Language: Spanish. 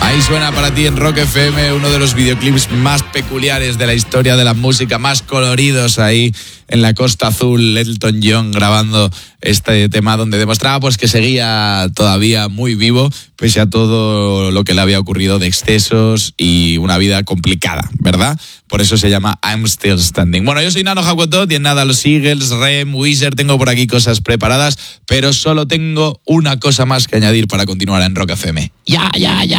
Ahí suena para ti en Rock FM uno de los videoclips más peculiares de la historia de la música, más coloridos ahí en la Costa Azul, Elton John grabando este tema donde demostraba pues que seguía todavía muy vivo pese a todo lo que le había ocurrido de excesos y una vida complicada, ¿verdad? Por eso se llama I'm Still Standing. Bueno, yo soy Nano Hakuto y en nada los Eagles, Rem, Weezer, tengo por aquí cosas preparadas, pero solo tengo una cosa más que añadir para continuar en Rock FM. Ya.